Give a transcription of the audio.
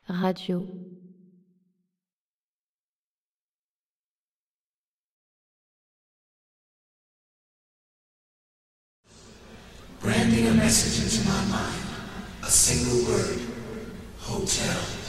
Radio. Branding a message into my mind, a single word, hotel.